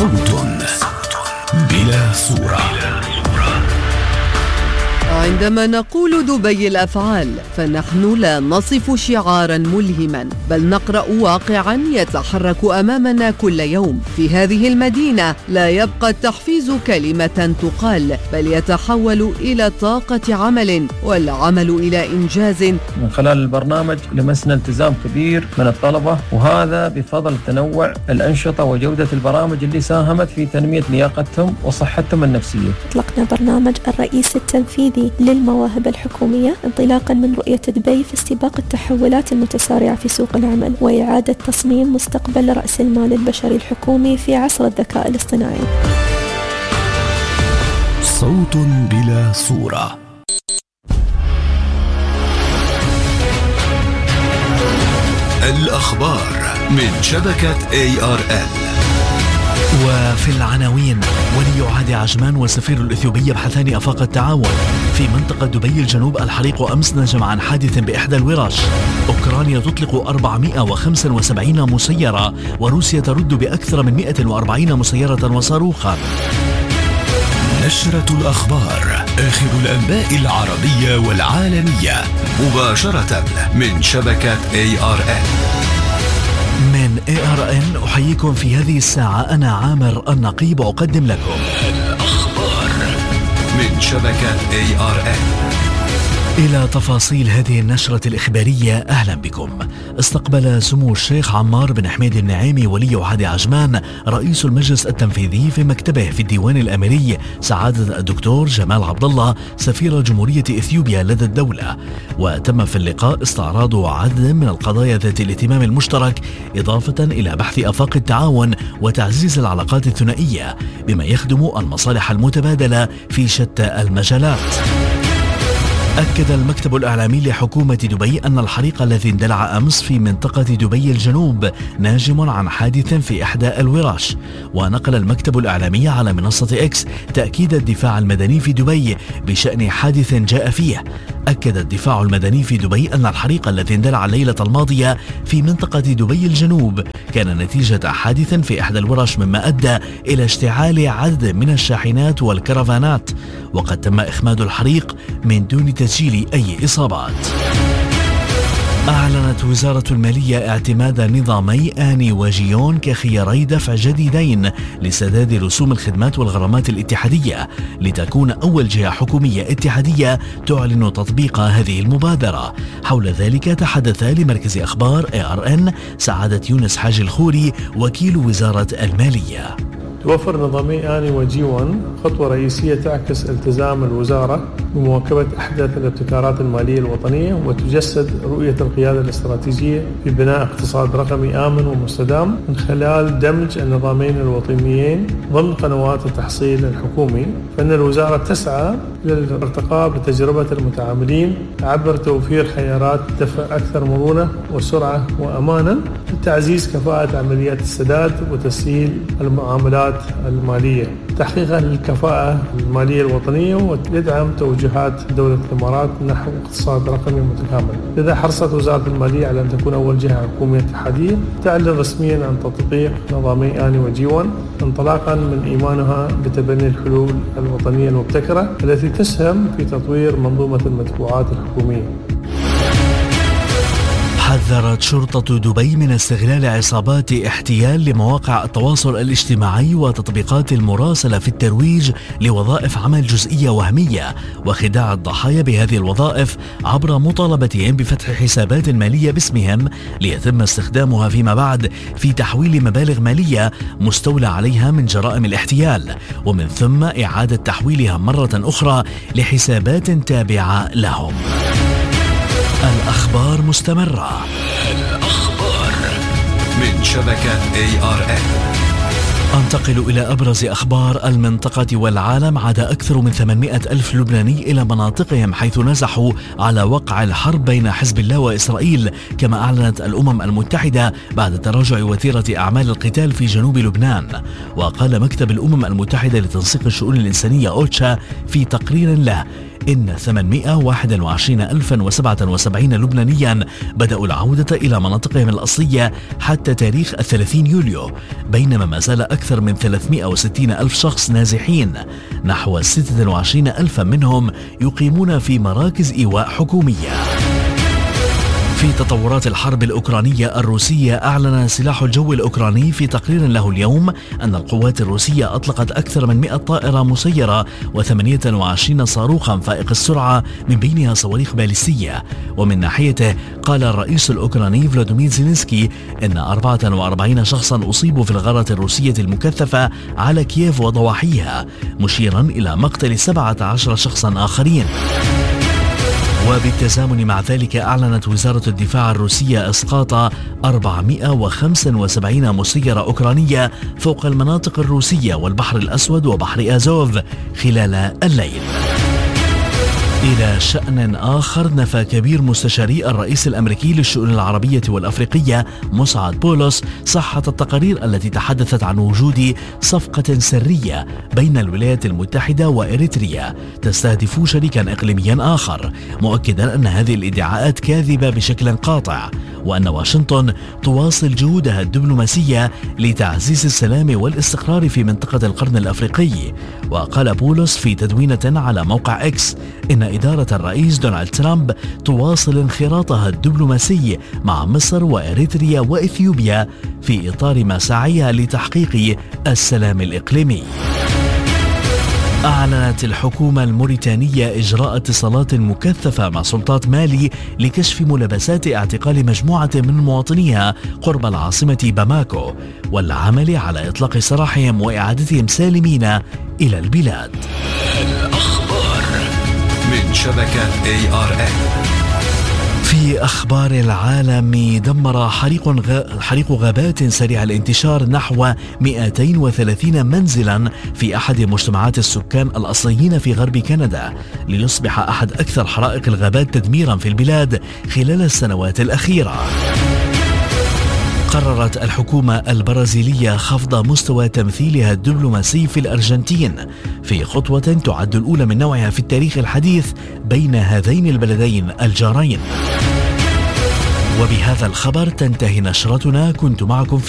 صوت بلا صورة. عندما نقول دبي الأفعال فنحن لا نصف شعاراً ملهماً، بل نقرأ واقعاً يتحرك أمامنا كل يوم. في هذه المدينة لا يبقى التحفيز كلمة تقال، بل يتحول إلى طاقة عمل، والعمل إلى إنجاز. من خلال البرنامج لمسنا التزام كبير من الطلبة، وهذا بفضل تنوع الأنشطة وجودة البرامج اللي ساهمت في تنمية لياقتهم وصحتهم النفسية. أطلقنا برنامج الرئيس التنفيذي للمواهب الحكومية انطلاقا من رؤية دبي في استباق التحولات المتسارعة في سوق العمل وإعادة تصميم مستقبل رأس المال البشري الحكومي في عصر الذكاء الاصطناعي. صوت بلا صورة. الأخبار من شبكة ARN. وفي العناوين: ولي عهد عجمان والسفير الإثيوبي يبحثان آفاق التعاون. في منطقة دبي الجنوب الحريق أمس نجم عن حادث بإحدى الورش. أوكرانيا تطلق 475 مسيرة، وروسيا ترد بأكثر من 140 مسيرة وصاروخا. نشرة الأخبار، آخر الأنباء العربية والعالمية، مباشرة من شبكة ARN. من ARN أحييكم في هذه الساعة. أنا عامر النقيب أقدم لكم الأخبار من شبكة ARN. إلى تفاصيل هذه النشرة الإخبارية، أهلا بكم. استقبل سمو الشيخ عمار بن حميد النعيمي ولي عهد عجمان رئيس المجلس التنفيذي في مكتبه في الديوان الأميري سعادة الدكتور جمال عبد الله سفير جمهورية إثيوبيا لدى الدولة. وتم في اللقاء استعراض عدد من القضايا ذات الاهتمام المشترك، إضافة إلى بحث آفاق التعاون وتعزيز العلاقات الثنائية بما يخدم المصالح المتبادلة في شتى المجالات. أكد المكتب الإعلامي لحكومة دبي أن الحريق الذي اندلع أمس في منطقة دبي الجنوب ناجم عن حادث في إحدى الورش. ونقل المكتب الإعلامي على منصة إكس تأكيد الدفاع المدني في دبي بشأن حادث جاء فيه. أكد الدفاع المدني في دبي أن الحريق الذي اندلع الليلة الماضية في منطقة دبي الجنوب كان نتيجة حادث في إحدى الورش، مما أدى إلى اشتعال عدد من الشاحنات والكرفانات، وقد تم إخماد الحريق من دون تسجيل أي إصابات. أعلنت وزارة المالية اعتماد نظامي آني وجيون كخياري دفع جديدين لسداد رسوم الخدمات والغرامات الاتحادية، لتكون أول جهة حكومية اتحادية تعلن تطبيق هذه المبادرة. حول ذلك تحدث لمركز أخبار ARN سعادة يونس حاج الخوري وكيل وزارة المالية. توفر نظامي آني وجيون خطوة رئيسية تعكس التزام الوزارة بمواكبة أحدث الابتكارات المالية الوطنية، وتجسد رؤية القيادة الاستراتيجية في بناء اقتصاد رقمي آمن ومستدام من خلال دمج النظامين الوطنيين ضمن قنوات التحصيل الحكومي. فإن الوزارة تسعى للارتقاء بتجربة المتعاملين عبر توفير خيارات دفع أكثر مرونة وسرعة وأمانا، لتعزيز كفاءة عمليات السداد وتسهيل المعاملات المالية، تحقيقا للكفاءة المالية الوطنية، ويدعم توجهات دولة الإمارات نحو اقتصاد رقمي متكامل. لذا حرصت وزارة المالية على أن تكون أول جهة حكومية اتحادية تعلن رسميا عن تطبيق نظامي آني وجيون، انطلاقا من إيمانها بتبني الحلول الوطنية المبتكرة التي تسهم في تطوير منظومة المدفوعات الحكومية. حذرت شرطة دبي من استغلال عصابات احتيال لمواقع التواصل الاجتماعي وتطبيقات المراسلة في الترويج لوظائف عمل جزئية وهمية، وخداع الضحايا بهذه الوظائف عبر مطالبتهم بفتح حسابات مالية باسمهم ليتم استخدامها فيما بعد في تحويل مبالغ مالية مستولى عليها من جرائم الاحتيال، ومن ثم إعادة تحويلها مرة أخرى لحسابات تابعة لهم. الأخبار مستمرة. الأخبار من شبكة ARN. أنتقل إلى أبرز أخبار المنطقة والعالم. عاد أكثر من 800 ألف لبناني إلى مناطقهم حيث نزحوا على وقع الحرب بين حزب الله وإسرائيل، كما أعلنت الأمم المتحدة بعد تراجع وتيرة أعمال القتال في جنوب لبنان. وقال مكتب الأمم المتحدة لتنسيق الشؤون الإنسانية أوتشا في تقرير له إن 821,077 لبنانيا بدأوا العودة إلى مناطقهم الأصلية حتى تاريخ 30 يوليو، بينما ما زال أكثر من 360,000 شخص نازحين، نحو 26,000 منهم يقيمون في مراكز إيواء حكومية. في تطورات الحرب الأوكرانية الروسية، أعلن سلاح الجو الأوكراني في تقرير له اليوم أن القوات الروسية أطلقت أكثر من 100 طائرة مسيرة و28 صاروخا فائق السرعة، من بينها صواريخ باليستية. ومن ناحيته قال الرئيس الأوكراني فلاديمير زيلينسكي أن 44 شخصا أصيبوا في الغارة الروسية المكثفة على كييف وضواحيها، مشيرا إلى مقتل 17 شخصا آخرين. وبالتزامن مع ذلك، أعلنت وزارة الدفاع الروسية إسقاط 475 مسيرة أوكرانية فوق المناطق الروسية والبحر الأسود وبحر آزوف خلال الليل. إلى شأن آخر، نفى كبير مستشاري الرئيس الأمريكي للشؤون العربية والأفريقية مسعد بولس صحة التقارير التي تحدثت عن وجود صفقة سرية بين الولايات المتحدة وإريتريا تستهدف شريكا إقليميا آخر، مؤكدا أن هذه الادعاءات كاذبة بشكل قاطع، وأن واشنطن تواصل جهودها الدبلوماسية لتعزيز السلام والاستقرار في منطقة القرن الأفريقي. وقال بولس في تدوينة على موقع إكس إن إدارة الرئيس دونالد ترامب تواصل انخراطها الدبلوماسي مع مصر وإريتريا وإثيوبيا في إطار مساعيها لتحقيق السلام الإقليمي. أعلنت الحكومة الموريتانية إجراء اتصالات مكثفة مع سلطات مالي لكشف ملابسات اعتقال مجموعة من مواطنيها قرب العاصمة باماكو، والعمل على إطلاق سراحهم وإعادتهم سالمين إلى البلاد. الأخبار من شبكة ARN. في أخبار العالم، دمر حريق غابات سريع الانتشار نحو 230 منزلا في أحد مجتمعات السكان الأصليين في غرب كندا، ليصبح أحد أكثر حرائق الغابات تدميرا في البلاد خلال السنوات الأخيرة. قررت الحكومة البرازيلية خفض مستوى تمثيلها الدبلوماسي في الأرجنتين في خطوة تعد الأولى من نوعها في التاريخ الحديث بين هذين البلدين الجارين. وبهذا الخبر تنتهي نشرتنا. كنت معكم في